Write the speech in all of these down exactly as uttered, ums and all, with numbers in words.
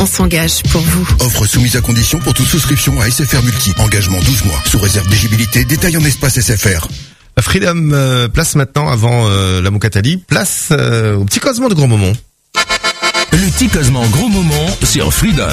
On s'engage pour vous. Offre soumise à condition pour toute souscription à S F R Multi. Engagement douze mois. Sous réserve d'éligibilité. Détail en espace S F R. Freedom, euh, place maintenant, avant euh, la Moukatali, place euh, au petit Cosmo de Gros Momon. Le petit Cosmo Gros Momon sur Freedom.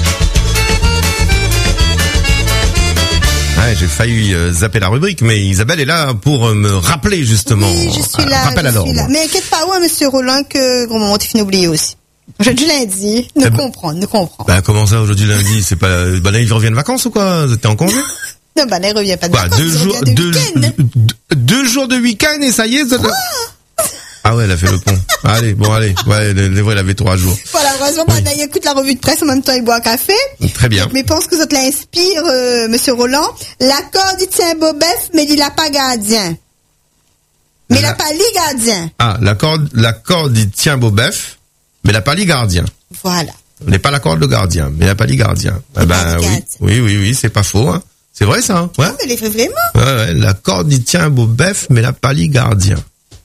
Ouais, j'ai failli euh, zapper la rubrique, mais Isabelle est là pour euh, me rappeler justement. Oui, je suis là. Euh, rappel je à l'ordre. suis là. Mais inquiète pas, ouais, monsieur Roland, que Gros Momon, tu finis oublié aussi. Aujourd'hui lundi, nous comprendre, nous comprendre. Bah comment ça aujourd'hui lundi? C'est pas, bah là il revient de vacances ou quoi? T'es en congé? Non, bah là il revient pas de bah, vacances. Deux jours, de deux, week-end. deux, deux jours de week-end et ça y est. Ça... Ah, ah ouais, elle a fait le pont. Allez, bon allez, ouais, les vrais, elle avait trois jours. Voilà, heureusement, oui. Bah, il écoute la revue de presse en même temps il boit un café. Très bien. Mais pense que ça te l'inspire, euh, monsieur Roland. L'accord dit tient Bobef, mais il n'a pas gardien. Mais il n'a pas les gardiens. Ah, l'accord, l'accord dit tient Bobef, mais il n'a pas les gardiens. Voilà. On n'est pas l'accord de gardien, mais il n'a pas les gardiens. Eh ben, oui, oui, oui, oui, c'est pas faux, hein. C'est vrai, ça, hein. Ouais. Non, mais il est vrai vraiment. Ouais, ouais, l'accord dit tient Bobef, mais il n'a pas les gardiens.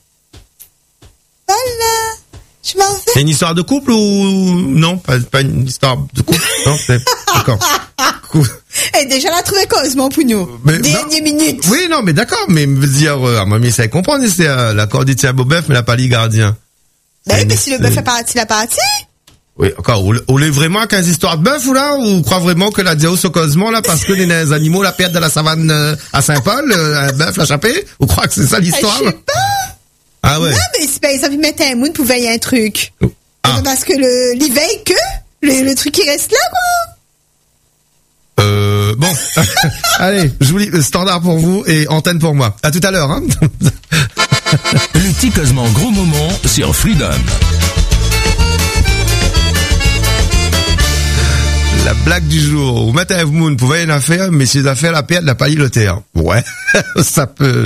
Voilà. Je m'en vais. C'est une histoire de couple ou non? Pas, pas une histoire de couple? Non, c'est, d'accord. Et déjà, la trouvé Cosmo pour nous. Mais dernière minute. Oui, non, mais d'accord, mais me dire, euh, moi, mais ça comprendre, c'est, euh, l'accord dit tient Bobef, mais il n'a pas les gardiens. Ben oui, mais si le bœuf est parti, il a parti. Oui, encore, vous voulez vraiment quinze histoires de bœuf, ou là, ou croit vraiment que la Diao Cosmo, là, parce que les animaux la perdent de la savane euh, à Saint-Paul, euh, un bœuf l'a échappé? Ou croit que c'est ça l'histoire? Je sais pas. Ah ouais. Non, mais c'est pas, ils ont envie de mettre un moon pour veiller un truc. Ah. Parce que le, l'y veille que, le, le truc qui reste là, quoi. Euh, bon. Allez, je vous lis standard pour vous et antenne pour moi. À tout à l'heure, hein. Le petit Cosmo Gros Momon sur Freedom. La blague du jour. Vous mettez un moon, vous pouvez une affaire, mais si vous avez fait la perte, la paille le terre. Ouais. Ça peut,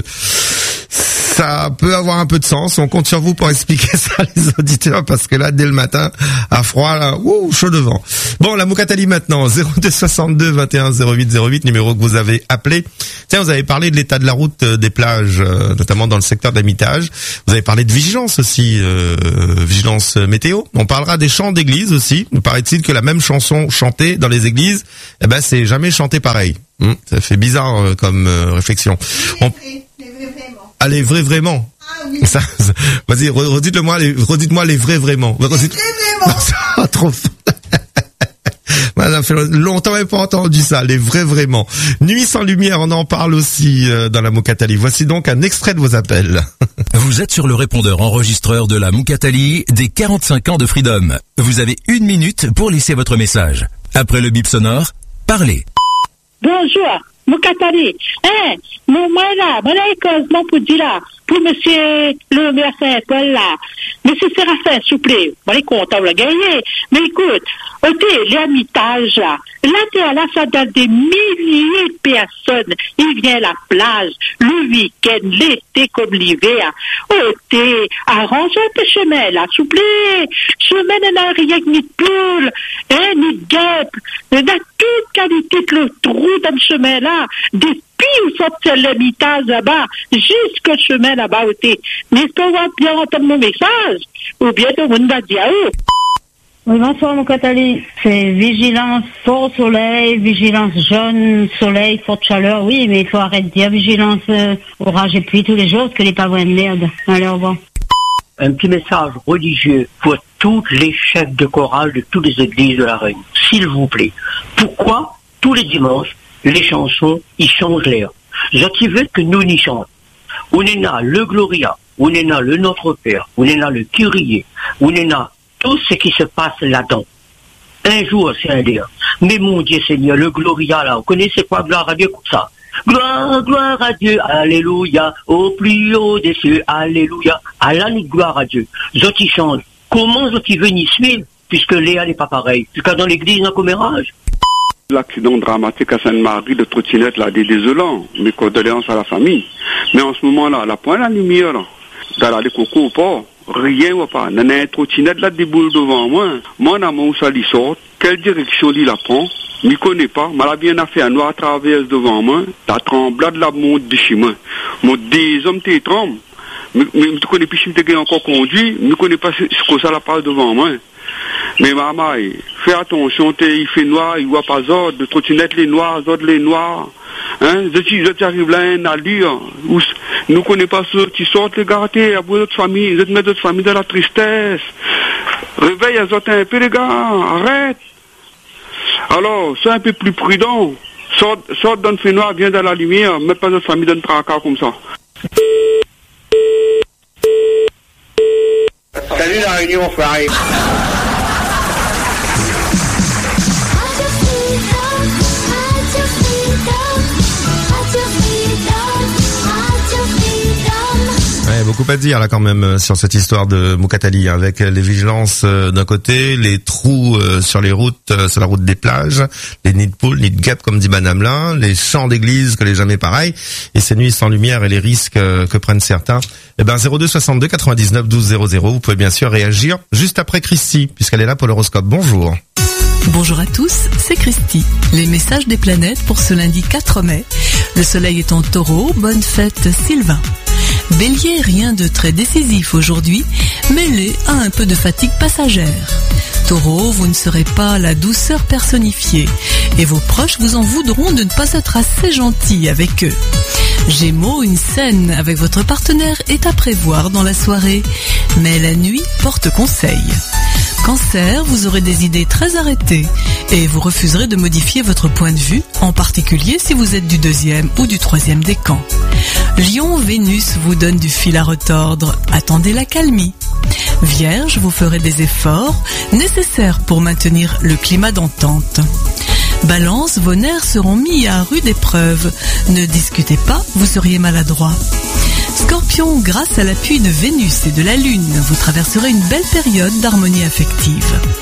ça peut avoir un peu de sens. On compte sur vous pour expliquer ça, les auditeurs, parce que là, dès le matin, à froid, là, ouh, chaud devant. Bon, la Moukatali maintenant, zéro deux soixante-deux vingt et un zéro huit zéro huit, numéro que vous avez appelé. Tiens, vous avez parlé de l'état de la route euh, des plages, euh, notamment dans le secteur d'Amitage. Vous avez parlé de vigilance aussi, euh, vigilance météo. On parlera des chants d'église aussi. Il paraît-il que la même chanson chantée dans les églises, eh ben, c'est jamais chanté pareil. Hum, ça fait bizarre euh, comme euh, réflexion. On... Ah, les vrais vraiment. Ah oui. Ça, ça, vas-y, redites-le-moi, les, redites-moi les vrais vraiment. Les Redites... vrais vraiment. Ça, trop ça fait longtemps et pas entendu ça, les vrais vraiment. Nuit sans lumière, on en parle aussi euh, dans la Moukatali. Voici donc un extrait de vos appels. Vous êtes sur le répondeur enregistreur de la Moukatali des quarante-cinq ans de Freedom. Vous avez une minute pour laisser votre message. Après le bip sonore, parlez. Bonjour, Moukatali. Hein, mon moi là, mon Cosmo pour dire là, pour monsieur le médecin Paul là. Monsieur Séraphin, s'il vous plaît, on est content de la gagner. Mais écoute, ok, l'Amitage là, là t'es à la ça donne des milliers de personnes. Ils viennent à la plage, le week-end, l'été comme l'hiver. Ok, arrange un peu chemin là, s'il vous plaît. Chemin n'a rien ni de poule, hein, ni de guêpe. Il y a toute qualité de le trou dans le chemin là. Des puis où sortent l'Amitage là-bas, jusqu'au chemin là-bas, ok. Mais est-ce qu'on va bien entendre mon message? Ou bien tout le monde va dire, oh. Oui, bonsoir, mon Catali. C'est vigilance fort soleil, vigilance jaune, soleil, forte chaleur. Oui, mais il faut arrêter de dire vigilance euh, orage et pluie tous les jours, parce que les pavés de merde. Allez, au revoir. Un petit message religieux pour tous les chefs de chorale de toutes les églises de la Reine. S'il vous plaît. Pourquoi, tous les dimanches, les chansons, ils changent l'air? Je veux que nous n'y chantions. On est là le Gloria, on est là le Notre Père, on est là le Kyrie, on est là tout ce qui se passe là-dedans. Un jour, c'est un dire. Mais mon Dieu Seigneur, le Gloria là, vous connaissez quoi, gloire à Dieu comme ça? Gloire, gloire à Dieu, alléluia, au plus haut des cieux, alléluia. À la nuit, gloire à Dieu. Zoti change. Comment Zoti veut n'y suivre, puisque Léa n'est pas pareil? Puisque dans l'église, un commérage. L'accident dramatique à Sainte-Marie de trottinette là, des désolants. Mes condoléances à la famille. Mais en ce moment-là, la pointe la lumière, là, dans les cocos ou pas, rien ou pas. Il y a une trottinette là, des boules devant moi. Moi, dans mon salle, il sort. Quelle direction il la prend? Je ne connais pas. Mais elle a bien fait un noir traverse devant moi. La tremblade la monte de chez moi. Mon des hommes t'es tremble. Mais tu connais plus si tu es encore conduit. Je ne connais pas ce que ça la passe devant moi. Mais maman, fais attention, il fait noir, il voit pas zord, de trottinette les noirs, zord les noirs. Hein, je je t'arrive là, un allure, où nous connaissons pas ceux qui sortent les gâtés, à votre famille, vous mettez votre famille dans la tristesse. Réveille les autres un peu, les gars, arrête. Alors, sois un peu plus prudent. Sors, sors dans le fait noir, viens dans la lumière, mets pas notre famille dans le tracas comme ça. Salut la réunion, Farid. Ouais, beaucoup à dire là quand même sur cette histoire de Moukatali, avec les vigilances euh, d'un côté, les trous euh, sur les routes, euh, sur la route des plages, les nids de poules, nids de guêpes comme dit Madame Lin, les champs d'église que les jamais pareil, et ces nuits sans lumière et les risques euh, que prennent certains. Eh ben zéro deux soixante-deux quatre-vingt-dix-neuf douze zéro zéro, vous pouvez bien sûr réagir juste après Christy, puisqu'elle est là pour l'horoscope. Bonjour. Bonjour à tous, c'est Christy. Les messages des planètes pour ce lundi quatre mai. Le soleil est en taureau, bonne fête Sylvain. Bélier, rien de très décisif aujourd'hui, mêlé à un peu de fatigue passagère. Taureau, vous ne serez pas la douceur personnifiée et vos proches vous en voudront de ne pas être assez gentil avec eux. Gémeaux, une scène avec votre partenaire est à prévoir dans la soirée, mais la nuit porte conseil. Cancer, vous aurez des idées très arrêtées et vous refuserez de modifier votre point de vue, en particulier si vous êtes du deuxième ou du troisième décan. Lion, Vénus vous donne du fil à retordre, attendez la calmie. Vierge, vous ferez des efforts nécessaires pour maintenir le climat d'entente. Balance, vos nerfs seront mis à rude épreuve. Ne discutez pas, vous seriez maladroit. Scorpion, grâce à l'appui de Vénus et de la Lune, vous traverserez une belle période d'harmonie affective.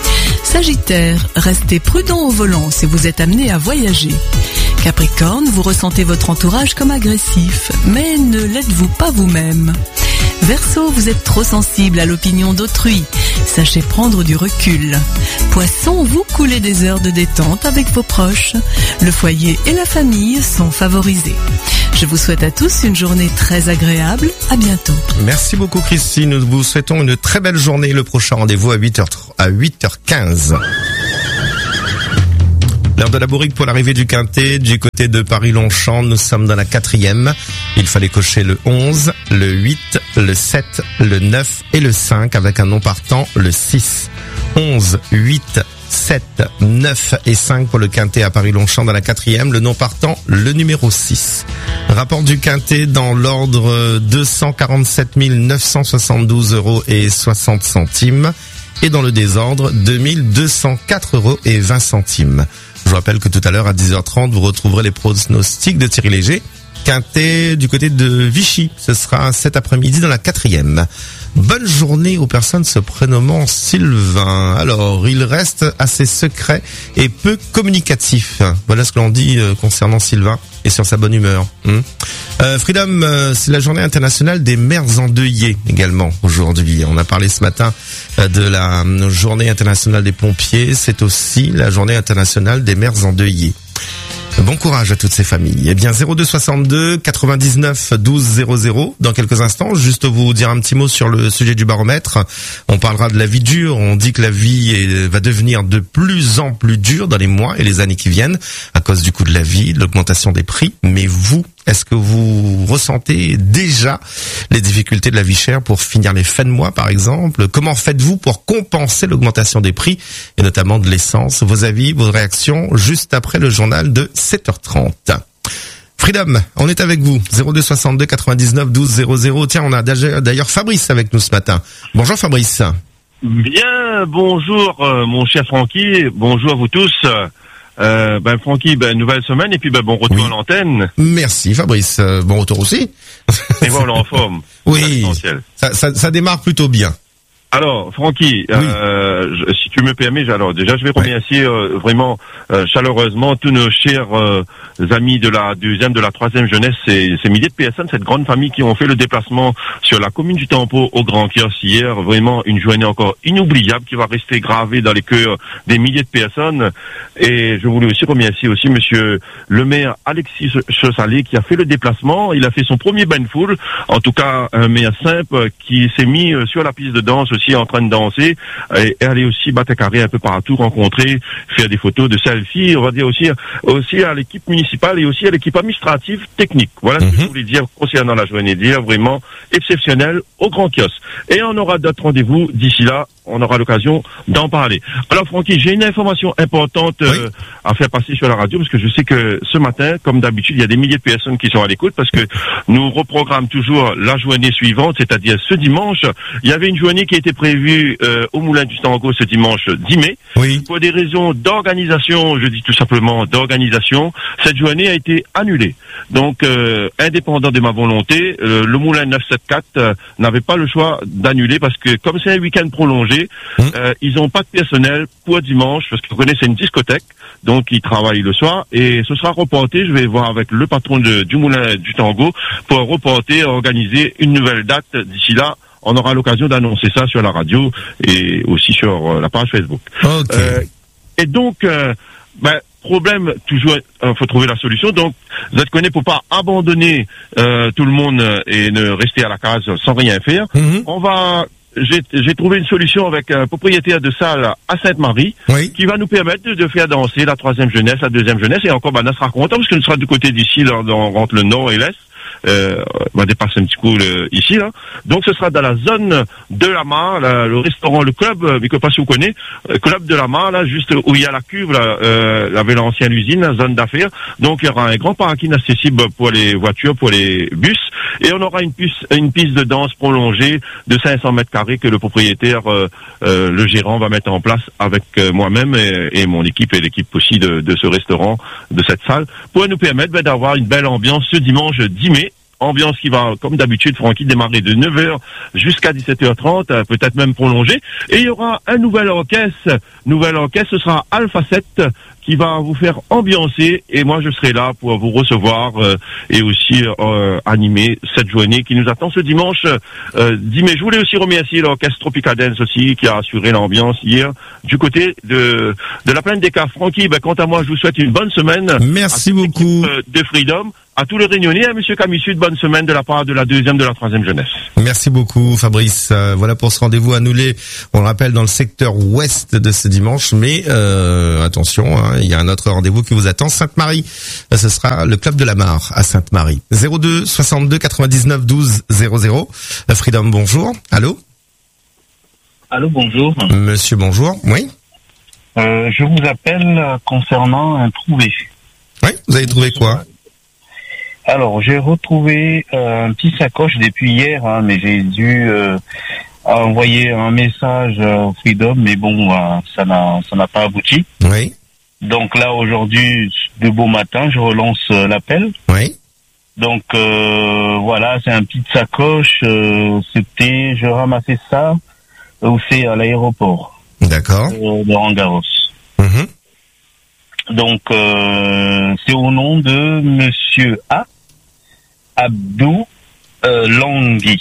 Sagittaire, restez prudent au volant si vous êtes amené à voyager. Capricorne, vous ressentez votre entourage comme agressif, mais ne l'êtes-vous pas vous-même. Verseau, vous êtes trop sensible à l'opinion d'autrui. Sachez prendre du recul. Poisson, vous coulez des heures de détente avec vos proches. Le foyer et la famille sont favorisés. Je vous souhaite à tous une journée très agréable. À bientôt. Merci beaucoup Christine. Nous vous souhaitons une très belle journée. Le prochain rendez-vous à huit heures, à huit heures quinze. L'heure de la bourrique pour l'arrivée du Quintet. Du côté de Paris-Longchamp, nous sommes dans la quatrième. Il fallait cocher le onze, le huit, le sept, le neuf et le cinq avec un nom partant, le six. onze, huit, sept, neuf et cinq pour le Quintet à Paris-Longchamp dans la quatrième. Le nom partant, le numéro six. Rapport du Quintet dans l'ordre deux cent quarante-sept mille neuf cent soixante-douze euros et soixante centimes. Et dans le désordre, deux mille deux cent quatre euros et vingt centimes. Je vous rappelle que tout à l'heure à dix heures trente, vous retrouverez les pronostics de Thierry Léger. Quintet du côté de Vichy. Ce sera cet après-midi dans la quatrième. Bonne journée aux personnes se prénommant Sylvain. Alors, il reste assez secret et peu communicatif. Voilà ce que l'on dit euh, concernant Sylvain et sur sa bonne humeur. Hum. Euh, Freedom, euh, c'est la journée internationale des mères endeuillées également aujourd'hui. On a parlé ce matin euh, de la euh, journée internationale des pompiers. C'est aussi la journée internationale des mères endeuillées. Bon courage à toutes ces familles. Eh bien, zéro deux soixante-deux quatre-vingt-dix-neuf douze zéro zéro. Dans quelques instants, juste vous dire un petit mot sur le sujet du baromètre. On parlera de la vie dure. On dit que la vie est, va devenir de plus en plus dure dans les mois et les années qui viennent à cause du coût de la vie, de l'augmentation des prix. Mais vous, est-ce que vous ressentez déjà les difficultés de la vie chère pour finir les fins de mois, par exemple? Comment faites-vous pour compenser l'augmentation des prix et notamment de l'essence? Vos avis, vos réactions, juste après le journal de sept heures trente. Freedom, on est avec vous. zéro deux soixante-deux quatre-vingt-dix-neuf douze zéro zéro. Tiens, on a d'ailleurs Fabrice avec nous ce matin. Bonjour Fabrice. Bien, bonjour euh, mon cher Francky. Bonjour à vous tous. Euh, ben Francky, ben nouvelle semaine et puis ben bon retour oui. à l'antenne. Merci Fabrice, euh, bon retour aussi. Et voilà, en forme. Oui, ça, ça, ça démarre plutôt bien. Alors, Francky, oui. euh, je, si tu me permets, alors déjà, je vais remercier euh, vraiment euh, chaleureusement tous nos chers euh, amis de la deuxième, de la troisième jeunesse, ces, ces milliers de personnes, cette grande famille qui ont fait le déplacement sur la commune du Tempo au Grand Kiosque hier. Vraiment une journée encore inoubliable qui va rester gravée dans les cœurs des milliers de personnes. Et je voulais aussi remercier aussi Monsieur le maire Alexis Chossalé qui a fait le déplacement. Il a fait son premier bain de foule, en tout cas un maire simple qui s'est mis sur la piste de danse aussi aussi en train de danser et, et aller aussi battre carré un peu partout, rencontrer, faire des photos de selfies, on va dire aussi, aussi à l'équipe municipale et aussi à l'équipe administrative technique. Voilà mm-hmm. ce que je voulais dire concernant la journée d'hier, vraiment exceptionnel au Grand Kiosque. Et on aura d'autres rendez-vous d'ici là, on aura l'occasion d'en parler. Alors Francky, j'ai une information importante oui. euh, à faire passer sur la radio parce que je sais que ce matin, comme d'habitude, il y a des milliers de personnes qui sont à l'écoute parce que nous reprogrammons toujours la journée suivante, c'est-à-dire ce dimanche. Il y avait une journée qui était prévue euh, au Moulin du Tango ce dimanche dix mai. Oui. Pour des raisons d'organisation, je dis tout simplement d'organisation, cette journée a été annulée. Donc, euh, indépendant de ma volonté, euh, le Moulin neuf cent soixante-quatorze euh, n'avait pas le choix d'annuler parce que comme c'est un week-end prolongé, Mmh. Euh, ils n'ont pas de personnel pour dimanche parce que vous connaissez, c'est une discothèque, donc ils travaillent le soir et ce sera reporté. Je vais voir avec le patron de, du Moulin du Tango pour reporter, organiser une nouvelle date. D'ici là, on aura l'occasion d'annoncer ça sur la radio et aussi sur euh, la page Facebook. Okay. Euh, et donc, euh, ben, problème toujours, il euh, faut trouver la solution. Donc, vous êtes connus pour pas abandonner euh, tout le monde et ne rester à la case sans rien faire. Mmh. On va J'ai, j'ai trouvé une solution avec un propriétaire de salle à Sainte-Marie oui. qui va nous permettre de, de faire danser la troisième jeunesse, la deuxième jeunesse et encore, ben, on sera content parce que nous sera du côté d'ici, là, dans, entre le nord et l'est. Euh, on va dépasser un petit coup le, ici là. Donc ce sera dans la zone de la Mare, la, le restaurant, le club, euh, mais que pas si vous connaissez, euh, club de la Mare là, juste où il y a la cuve, là, euh, là, avait l'ancienne usine, la zone d'affaires. Donc il y aura un grand parking accessible pour les voitures, pour les bus, et on aura une piste, une piste de danse prolongée de cinq cents mètres carrés que le propriétaire, euh, euh, le gérant va mettre en place avec euh, moi-même et, et mon équipe et l'équipe aussi de, de ce restaurant, de cette salle, pour nous permettre ben, d'avoir une belle ambiance ce dimanche dix mai. Ambiance qui va, comme d'habitude, Francky, démarrer de neuf heures jusqu'à dix-sept heures trente, euh, peut-être même prolongé. Et il y aura un nouvel orchestre. Nouvel orchestre, ce sera Alpha sept qui va vous faire ambiancer. Et moi, je serai là pour vous recevoir euh, et aussi euh, animer cette journée qui nous attend ce dimanche euh, dix mai. Je voulais aussi remercier l'orchestre Tropica Dance aussi qui a assuré l'ambiance hier du côté de de la plaine des Cars. Francky, ben, quant à moi, je vous souhaite une bonne semaine. Merci beaucoup. De Freedom. À tous les Réunionnais, à Monsieur Camissu, bonne semaine de la part de la deuxième, de la troisième jeunesse. Merci beaucoup, Fabrice. Euh, voilà pour ce rendez-vous annulé. On le rappelle dans le secteur ouest de ce dimanche, mais euh, attention, hein, il y a un autre rendez-vous qui vous attend. Sainte-Marie, ce sera le club de la Mare à Sainte-Marie. zéro deux soixante-deux quatre-vingt-dix-neuf douze zéro zéro. Freedom, bonjour. Allô. Allô, bonjour. Monsieur, bonjour. Oui. Euh, je vous appelle concernant un trouvé. Oui. Vous avez trouvé quoi? Alors, j'ai retrouvé euh, un petit sacoche depuis hier, hein, mais j'ai dû euh, envoyer un message au Freedom, mais bon, euh, ça n'a ça n'a pas abouti. Oui. Donc là, aujourd'hui, de beau matin, je relance euh, l'appel. Oui. Donc euh, voilà, c'est un petit sacoche. Euh, c'était, je ramassais ça où c'est à l'aéroport. D'accord. Euh, de Rangaros. Mm-hmm. Donc euh, c'est au nom de Monsieur A. Abdou euh, Longhi.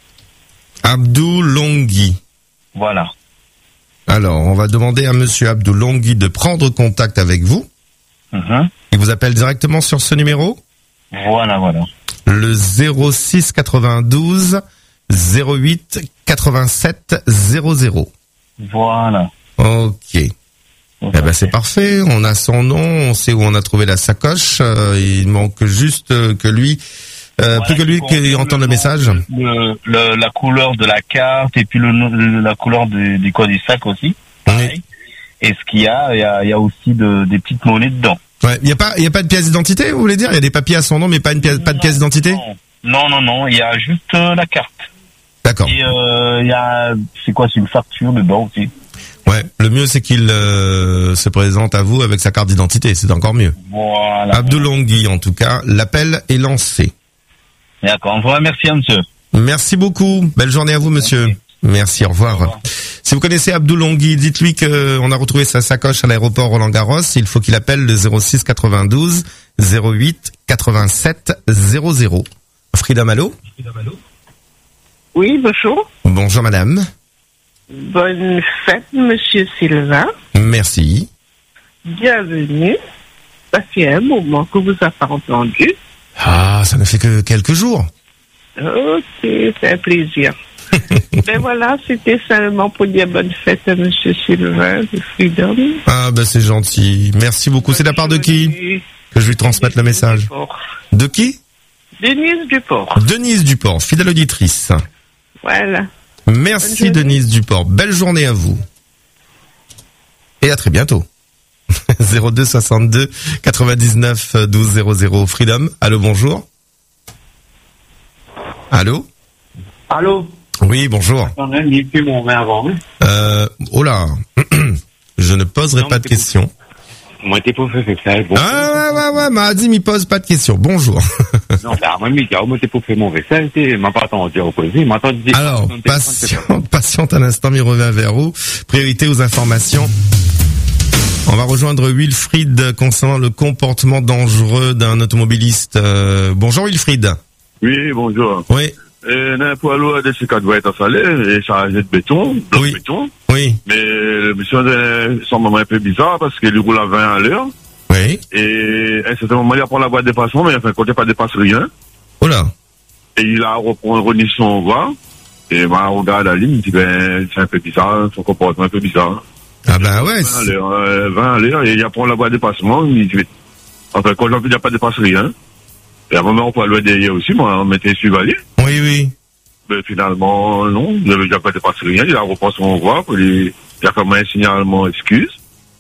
Abdou Longhi. Voilà. Alors, on va demander à Monsieur Abdou Longhi de prendre contact avec vous. Mm-hmm. Il vous appelle directement sur ce numéro. Voilà, voilà. Le zéro six quatre-vingt-douze zéro huit quatre-vingt-sept zéro zéro. Voilà. Ok. Eh ben c'est parfait, on a son nom, on sait où on a trouvé la sacoche, euh, il manque juste euh, que lui, euh, voilà, plus que lui qui entende le message. Le, le, la couleur de la carte et puis le, le, la couleur du, du code du sac aussi. Oui. Et ce qu'il y a, il y a, il y a aussi de, des petites monnaies dedans. Ouais, il y a pas, il y a pas de pièce d'identité, vous voulez dire? Il y a des papiers à son nom, mais pas une pièce, pas de pièce d'identité? Non, non, non, il y a juste euh, la carte. D'accord. Et euh, il y a, c'est quoi, c'est une facture dedans aussi. Ouais, le mieux c'est qu'il euh, se présente à vous avec sa carte d'identité, c'est encore mieux. Voilà. Abdou Longhi, en tout cas, l'appel est lancé. D'accord, on vous remercie, monsieur. Merci beaucoup, belle journée à vous, monsieur. Merci, Merci au, revoir. au revoir. Si vous connaissez Abdou Longhi, dites-lui qu'on a retrouvé sa sacoche à l'aéroport Roland-Garros. Il faut qu'il appelle le zéro six quatre-vingt-douze zéro huit quatre-vingt-sept zéro zéro. Freedom, allô? Oui, bonjour. Bonjour, madame. Bonne fête, monsieur Sylvain. Merci. Bienvenue. Ça fait un moment que vous n'avez pas entendu. Ah, ça ne fait que quelques jours. Ok, c'est un plaisir. Ben voilà, c'était seulement pour dire bonne fête à Monsieur Sylvain de Freedom. Ah ben c'est gentil. Merci beaucoup. C'est de la part de qui que je lui transmette le message? De qui? Denise Duport. Denise Duport, fidèle auditrice. Voilà. Merci Denise Duport. Belle journée à vous. Et à très bientôt. zéro deux soixante-deux quatre-vingt-dix-neuf douze zéro zéro Freedom. Allô, bonjour. Allô? Allô? Oui, bonjour. On a mis plus mon main avant. Euh, oh là. Je ne poserai Non, pas de questions. Moi, t'es pas fait ça. Bon. Ah, ouais, ouais, ouais, m'a dit, m'y pose pas de questions. Bonjour. Non, bah, moi, m'y dit, moi, t'es pas fait mon vaisselle, t'es, m'a pas attendu à opposer, m'a attendu. Alors, patiente, patiente un instant, mais revient vers vous. Priorité aux informations. On va rejoindre Wilfried concernant le comportement dangereux d'un automobiliste. Euh, bonjour Wilfried. Oui, bonjour. Oui. Et un poids lourd de ces quatre voies est installé et chargé de béton, de oui. béton. Oui. Mais le monsieur semble un peu bizarre parce qu'il roule à vingt à l'heure. Oui. Et à un certain moment, il prend la voie de dépassement, mais enfin, quand il ne dépasse rien. Oh là. Et il a reprend remis son voie. Et ben, on regarde la ligne, il dit, ben, c'est un peu bizarre, son comportement un peu bizarre. Ah ben ouais. vingt à l'heure, euh, vingt à l'heure, et il apprend la voie de dépassement, il dit, enfin, quand il n'a pas dépassé rien. Et à un moment, on peut aller derrière aussi, moi, on mettait Suvalier. Oui, oui. Mais finalement, non, il n'avait déjà pas dépassé rien, il a reprend son voie, il y a comme un signalement excuse.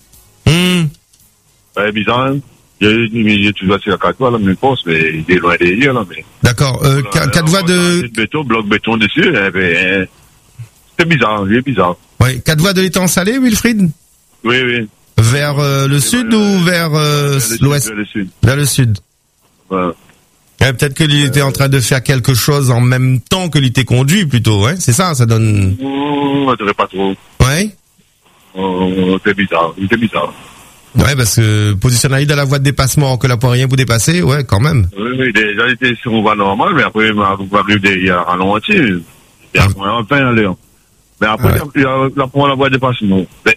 Hum. Ouais, bizarre, hein. Il y a, il y a toujours assez à quatre voies, là, mais je pense, mais il est loin derrière, là, mais. D'accord, euh, voilà, quatre voies de... béton, bloc béton dessus, eh ben, c'est bizarre, il est bizarre. Oui, quatre voies de l'étang salé, Wilfried? Oui, oui. Vers euh, le sud ou vers euh, l'ouest? Vers le sud. Vers le sud. Voilà. Ouais, peut-être qu'il était en train de faire quelque chose en même temps que il était conduit, plutôt, hein. C'est ça, ça donne... Mmh, je dirais pas trop. Ouais. Oh, c'est bizarre, c'est bizarre. Ouais, parce que positionner dans la voie de dépassement que là pour rien vous dépasser, ouais, quand même. Oui, oui, déjà, il était sur une voie normale, mais après, il arrive derrière à ralenti, il y a un pain à l'heure. Mais après, ouais. il y a la pour la voie de dépassement. Mais,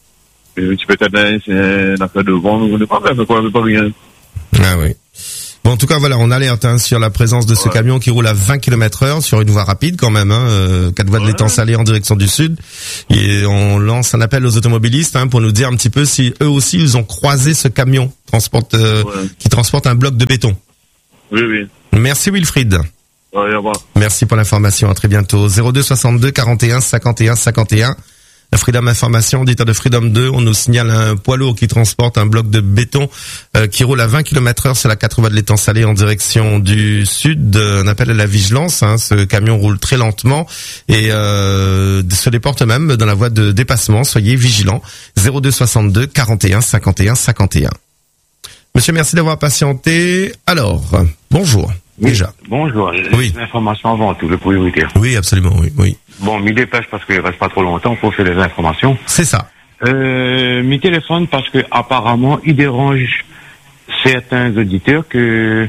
tu peux être c'est une affaire de vent, on ne pas faire, mais quoi, pas rien. Ah oui. Bon, en tout cas, voilà, on alerte hein, sur la présence de ce ouais. camion qui roule à vingt kilomètres heure sur une voie rapide quand même, hein, euh, quatre voies ouais. de l'étang salé en direction du sud. Et on lance un appel aux automobilistes hein, pour nous dire un petit peu si eux aussi ils ont croisé ce camion transporte, euh, ouais. qui transporte un bloc de béton. Oui, oui. Merci Wilfried. Ouais, au revoir. Merci pour l'information, à très bientôt. zéro deux soixante-deux quarante et un cinquante et un cinquante et un. La Freedom Information, auditeur de Freedom deux, on nous signale un poids lourd qui transporte un bloc de béton euh, qui roule à vingt kilomètres heure sur la quatre voies de l'étang salé en direction du sud. Un appel à la vigilance, hein, ce camion roule très lentement et euh, se déporte même dans la voie de dépassement. Soyez vigilants. zéro deux soixante-deux quarante et un cinquante et un cinquante et un. Monsieur, merci d'avoir patienté. Alors, bonjour. Oui, déjà. Bonjour. Oui. L'information avant tout, le prioritaire. Oui, absolument, oui, oui. Bon, m'y dépêche parce qu'il reste pas trop longtemps pour faire les informations. C'est ça. Euh, m'y téléphone parce que apparemment, il dérange certains auditeurs que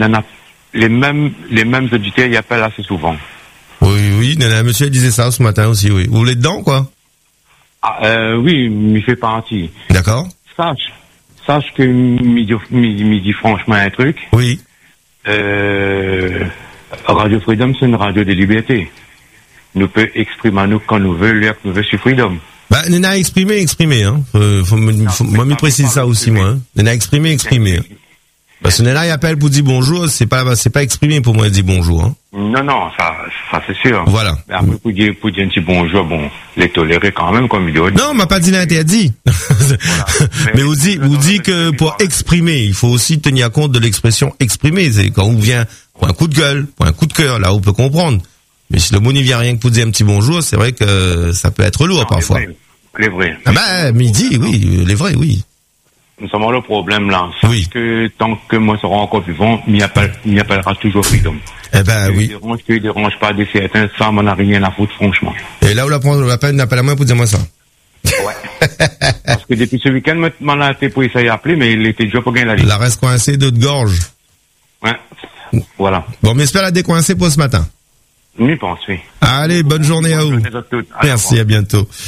les mêmes, les mêmes auditeurs y appellent assez souvent. Oui, oui, Nana, monsieur disait ça ce matin aussi, oui. Vous voulez dedans, quoi? Ah, euh, oui, m'y fait partie. D'accord. Sache, sache que m'y dit, m'y dit franchement un truc. Oui. Euh, Radio Freedom, c'est une radio de liberté. Nous peut exprimer à nous quand nous voulons, l'heure que nous voulons sur Freedom. Bah, Nena exprimé, exprimé, hein. Faut, faut, non, faut moi, me précise ça aussi, moi, hein. Nena exprimé, exprimé. Hein. Parce que Nena, il appelle pour dire bonjour, c'est pas, c'est pas exprimé pour moi, dire bonjour, hein. Non, non, ça, ça, c'est sûr. Voilà. Mais après, pour dire, pour dire un petit bonjour, bon, les tolérer quand même, comme il dit. Non, on m'a pas dit l'interdit. Voilà. Mais, mais vous dit, vous dit que pour exprimer, il faut aussi tenir compte de l'expression exprimer. C'est quand on vient pour un coup de gueule, pour un coup de cœur, là, on peut comprendre. Mais si le mot n'y vient rien que pour dire un petit bonjour, c'est vrai que ça peut être lourd non, parfois. Les vrais. Les vrais. Ah bah, midi, oui, les vrais, oui. Nous sommes le problème là. C'est oui. que tant que moi serai encore vivant, m'y appelle, m'y appellera toujours Freedom. Eh ben, oui. Dérange, que dérange pas de certains, ça m'en a rien à foutre, franchement. Et là où la prendre la peine d'appel à moi pour dire moi ça. Ouais. Parce que depuis ce week-end, m'en a été pour essayer d'appeler, mais il était déjà pas gagné la ligne. La reste coincée de gorge. Ouais. Voilà. Bon, mais j'espère la décoincer pour ce matin. M'y pense, oui. Allez, bonne journée bonne à vous. Journée à Merci, à bientôt.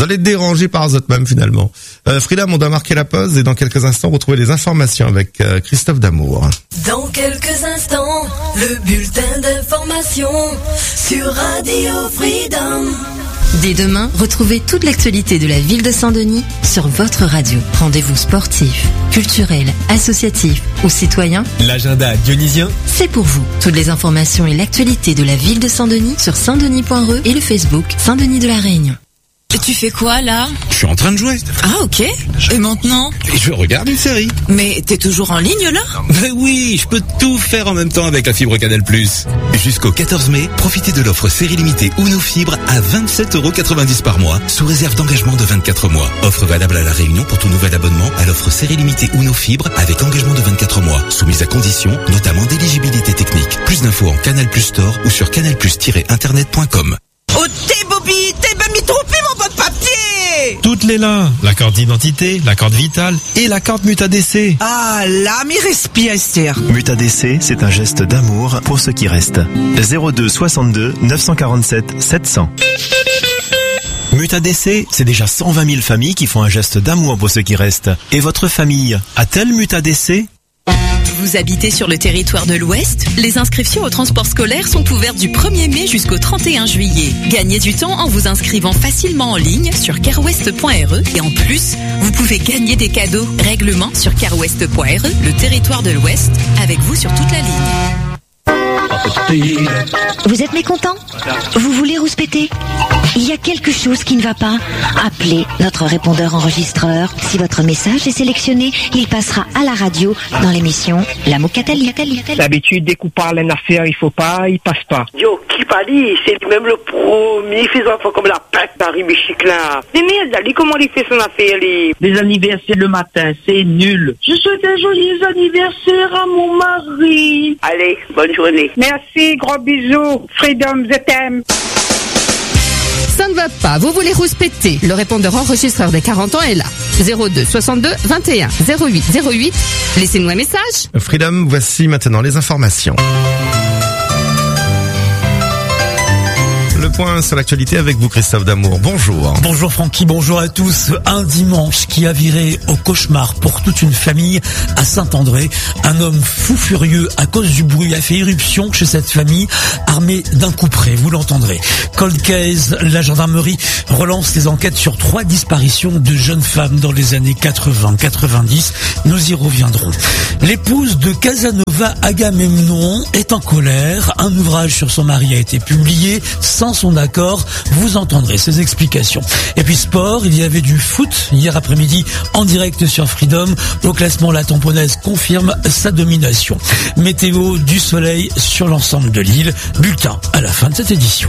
Vous allez être dérangé par eux même finalement. Euh, Frida, on doit marquer la pause et dans quelques instants retrouver les informations avec euh, Christophe Damour. Dans quelques instants, le bulletin d'information sur Radio Freedom. Dès demain, retrouvez toute l'actualité de la ville de Saint-Denis sur votre radio. Rendez-vous sportif, culturel, associatif ou citoyen. L'agenda dionysien, c'est pour vous. Toutes les informations et l'actualité de la ville de Saint-Denis sur saint denis point r e et le Facebook Saint-Denis de la Réunion. Et tu fais quoi là? Je suis en train de jouer. Ah ok. Et maintenant? Je regarde une série. Mais t'es toujours en ligne là? Ben oui, je peux tout faire en même temps avec la fibre Canal plus. Jusqu'au quatorze mai, profitez de l'offre série limitée Uno Fibre à vingt-sept euros quatre-vingt-dix par mois, sous réserve d'engagement de vingt-quatre mois. Offre valable à La Réunion pour tout nouvel abonnement à l'offre série limitée Uno Fibre avec engagement de vingt-quatre mois, soumise à conditions, notamment d'éligibilité technique. Plus d'infos en Canal plus Store ou sur canal plus tiret internet point com. Oh t'es Bobby, t'es bien mis trompé mon bon papier. Toutes les là, la carte d'identité, la carte vitale et la carte MutaDC. Ah là, mi respire Esther. MutaDC, c'est un geste d'amour pour ceux qui restent. zéro deux soixante-deux neuf cent quarante-sept sept cents. MutaDC, c'est déjà cent vingt mille familles qui font un geste d'amour pour ceux qui restent. Et votre famille a-t-elle MutaDC ? Vous habitez sur le territoire de l'Ouest? Les inscriptions au transport scolaire sont ouvertes du premier mai jusqu'au trente et un juillet. Gagnez du temps en vous inscrivant facilement en ligne sur carwest point r e et en plus, vous pouvez gagner des cadeaux. Règlement sur carwest point r e, le territoire de l'Ouest, avec vous sur toute la ligne. Vous êtes mécontent? Vous voulez rouspéter? Il y a quelque chose qui ne va pas? Appelez notre répondeur enregistreur. Si votre message est sélectionné, il passera à la radio dans l'émission La Moukatali. D'habitude, dès qu'on parle d'une affaire, il faut pas, il passe pas. Yo, qui parle, c'est lui-même le premier, il fait son enfant comme la pète d'Harry Michic là. Mais merde, lui, comment il fait son affaire, lui? Les anniversaires le matin, c'est nul. Je souhaite un joyeux anniversaire à mon mari. Allez, bonne journée. Merci, gros bisous. Freedom, je t'aime. Ça ne va pas, vous voulez rouspéter. Le répondeur enregistreur des quarante ans est là. zéro deux soixante-deux vingt et un zéro huit zéro huit. Laissez-nous un message. Freedom, voici maintenant les informations. Le point sur l'actualité avec vous, Christophe Damour. Bonjour. Bonjour Francky, bonjour à tous. Un dimanche qui a viré au cauchemar pour toute une famille à Saint-André. Un homme fou furieux à cause du bruit a fait irruption chez cette famille, armé d'un couperet, vous l'entendrez. Cold case, la gendarmerie relance les enquêtes sur trois disparitions de jeunes femmes dans les années quatre-vingts quatre-vingt-dix. Nous y reviendrons. L'épouse de Casanova Agamemnon est en colère. Un ouvrage sur son mari a été publié sans son accord, vous entendrez ses explications. Et puis sport, il y avait du foot hier après-midi en direct sur Freedom. Au classement, la Tamponnaise confirme sa domination. Météo, du soleil sur l'ensemble de l'île. Bulletin à la fin de cette édition.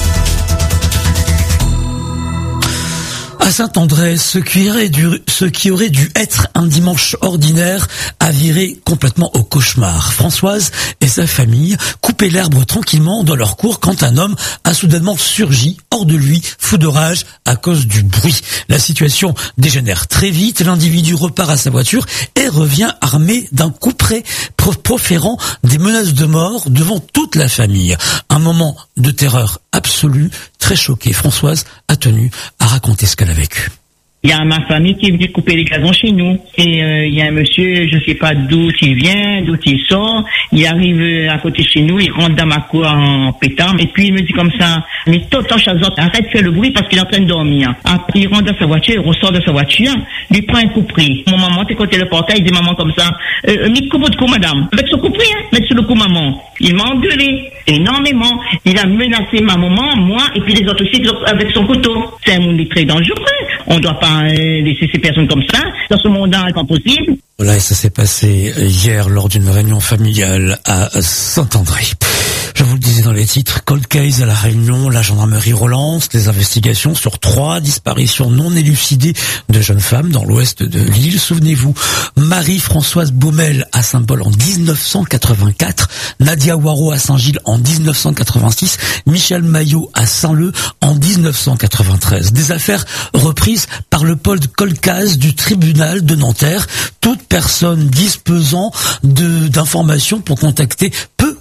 À Saint-André, ce qui aurait dû, ce qui aurait dû être un dimanche ordinaire a viré complètement au cauchemar. Françoise et sa famille coupaient l'herbe tranquillement dans leur cour quand un homme a soudainement surgi hors de lui, fou de rage à cause du bruit. La situation dégénère très vite, l'individu repart à sa voiture et revient armé d'un couperet proférant des menaces de mort devant toute la famille. Un moment de terreur absolue, très choquée. Françoise a tenu à raconter ce qu'elle a vécu. Il y a ma famille qui est venue couper les gazons chez nous. Et euh, il y a un monsieur, je sais pas d'où il vient, d'où il sort. Il arrive à côté de chez nous, il rentre dans ma cour en pétant. Et puis il me dit comme ça, mais Toto Chazot, arrête de faire le bruit parce qu'il est en train de dormir. Après il rentre dans sa voiture, il ressort de sa voiture, lui prend un couperet. Mon maman, t'es côté le portail, il dit maman comme ça, euh, mis coupe de coup madame. Avec ce couperet, hein, mettre sur le coup maman. Il m'a engueulé énormément. Il a menacé ma maman, moi, et puis les autres aussi avec son couteau. C'est un monde très dangereux. On doit pas laisser ces personnes comme ça dans ce monde impossible. Voilà, et ça s'est passé hier lors d'une réunion familiale à Saint-André. Je vous le disais dans les titres, cold case à La Réunion, la gendarmerie relance les investigations sur trois disparitions non élucidées de jeunes femmes dans l'ouest de l'île. Souvenez-vous, Marie-Françoise Baumel à Saint-Paul en dix-neuf cent quatre-vingt-quatre, Nadia Waro à Saint-Gilles en dix-neuf cent quatre-vingt-six, Michel Maillot à Saint-Leu en dix-neuf cent quatre-vingt-treize. Des affaires reprises par le pôle cold case du tribunal de Nanterre. Toute personne disposant de d'informations pour contacter peut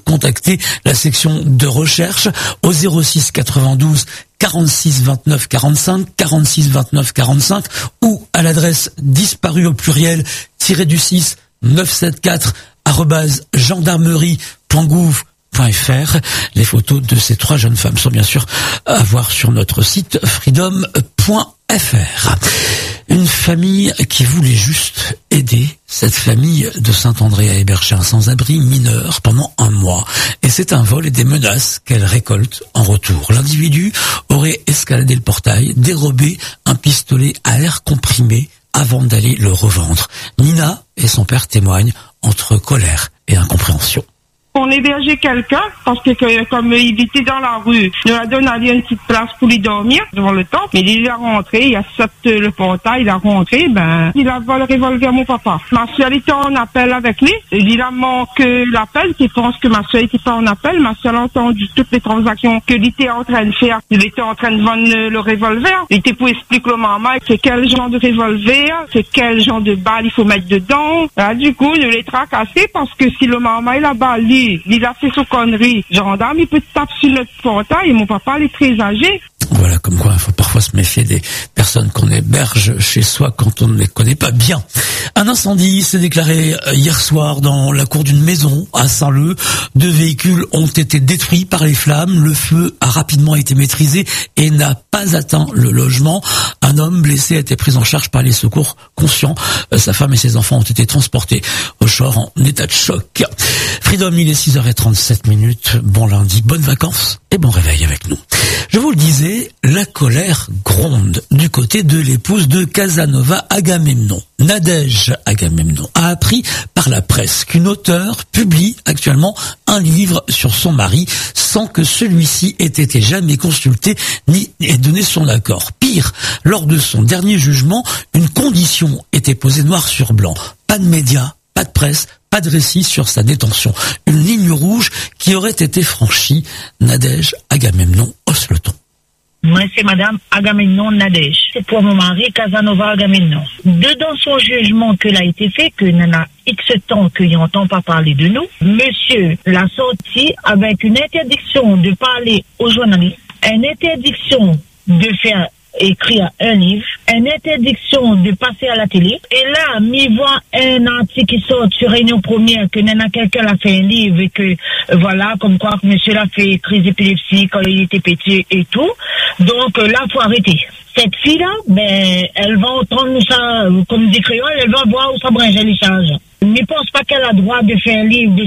contacter la section de recherche au zéro six quatre-vingt-douze quarante-six vingt-neuf quarante-cinq, quarante-six vingt-neuf quarante-cinq ou à l'adresse disparu au pluriel tiré du six neuf cent soixante-quatorze arobase gendarmerie point gouv point f r. Les photos de ces trois jeunes femmes sont bien sûr à voir sur notre site freedom point f r. Une famille qui voulait juste aider, cette famille de Saint-André a hébergé un sans-abri mineur pendant un mois. Et c'est un vol et des menaces qu'elle récolte en retour. L'individu aurait escaladé le portail, dérobé un pistolet à air comprimé avant d'aller le revendre. Nina et son père témoignent entre colère et incompréhension. On hébergeait quelqu'un parce que, que comme il était dans la rue, il a donné à lui une petite place pour lui dormir devant le temple. Mais il est rentré, il a sauté le portail, il a rentré, ben il a volé le revolver à mon papa. Ma soeur était en appel avec lui. Il a manqué l'appel, qui pense que ma soeur était pas en appel. Ma soeur a entendu toutes les transactions que il était en train de faire. Il était en train de vendre le revolver. Il était pour expliquer au maman c'est quel genre de revolver, c'est quel genre de balle il faut mettre dedans. Là, du coup, il les tracassé parce que si le maman il a balle, il a fait son connerie. Gendarme, il peut taper sur notre portail et mon papa, il est très âgé. Voilà, comme quoi il faut parfois se méfier des personnes qu'on héberge chez soi quand on ne les connaît pas bien. Un incendie s'est déclaré hier soir dans la cour d'une maison à Saint-Leu. Deux véhicules ont été détruits par les flammes. Le feu a rapidement été maîtrisé et n'a pas atteint le logement. Un homme blessé a été pris en charge par les secours conscients. Sa femme et ses enfants ont été transportés au Shore en état de choc. Freedom, il est six heures trente-sept minutes. Bon lundi, bonnes vacances et bon réveil avec nous. Je vous le disais, la colère gronde du côté de l'épouse de Casanova Agamemnon. Nadège Agamemnon a appris par la presse qu'une auteure publie actuellement un livre sur son mari sans que celui-ci ait été jamais consulté ni ait donné son accord. Pire, lors de son dernier jugement, une condition était posée noir sur blanc. Pas de médias, pas de presse, pas de récit sur sa détention. Une ligne rouge qui aurait été franchie. Nadège Agamemnon hausse le ton. Moi, c'est Madame Agamemnon Nadège. C'est pour mon mari, Casanova Agamemnon. Dedans son jugement que l'a été fait, que n'en a X temps qu'il n'entend pas parler de nous, monsieur l'a sorti avec une interdiction de parler aux journalistes, une interdiction de faire écrire un livre, une interdiction de passer à la télé. Et là, m'y voit un article qui sort sur Réunion Première que nana quelqu'un a fait un livre et que, voilà, comme quoi monsieur l'a fait crise d'épilepsie quand il était petit et tout. Donc là, faut arrêter. Cette fille-là, ben, elle va entendre ça, comme dit Créole, elle va voir où ça bringe les charges. Ne pense pas qu'elle a droit de faire un livre de